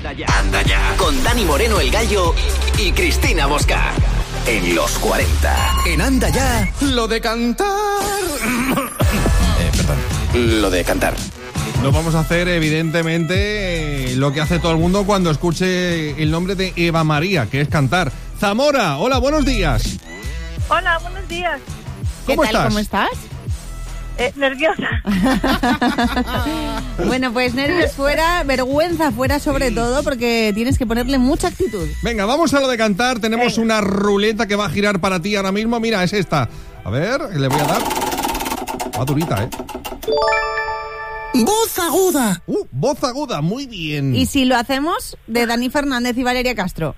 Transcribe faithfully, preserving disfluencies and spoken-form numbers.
Anda ya, anda ya. Con Dani Moreno el Gallo y Cristina Mosca. En los cuarenta. En Anda Ya, lo de cantar. eh, perdón. Lo de cantar. No vamos a hacer, evidentemente, lo que hace todo el mundo cuando escuche el nombre de Eva María, que es cantar. Zamora, hola, buenos días. Hola, buenos días. ¿Cómo ¿Qué tal? estás? ¿Cómo estás? Eh, nerviosa. Bueno, pues nervios fuera, vergüenza fuera sobre todo, porque tienes que ponerle mucha actitud. Venga, vamos a lo de cantar. Tenemos Venga. una ruleta que va a girar para ti ahora mismo. Mira, es esta. A ver, le voy a dar. Va durita, ¿eh? Voz aguda. Uh, voz aguda, muy bien. Y si lo hacemos de Dani Fernández y Valeria Castro.